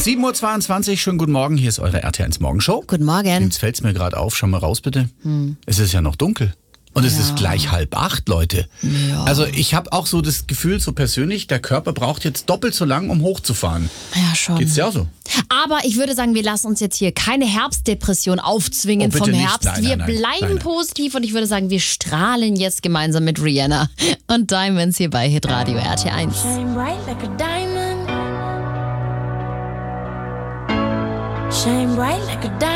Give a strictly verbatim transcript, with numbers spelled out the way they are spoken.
sieben Uhr zweiundzwanzig, schönen guten Morgen, hier ist eure R T eins Morgenshow. Guten Morgen. Jetzt fällt es mir gerade auf, schau mal raus bitte. Hm. Es ist ja noch dunkel. Und es Ja. ist gleich halb acht, Leute. Ja. Also ich habe auch so das Gefühl, so persönlich, der Körper braucht jetzt doppelt so lang, um hochzufahren. Ja, schon. Geht's dir auch so? Aber ich würde sagen, wir lassen uns jetzt hier keine Herbstdepression aufzwingen Oh, bitte vom nicht. Herbst. Nein, wir nein, nein. bleiben Nein, nein. positiv und ich würde sagen, wir strahlen jetzt gemeinsam mit Rihanna und Diamonds hier bei Hitradio R T eins. Shine bright like a diamond. Shine bright like a diamond.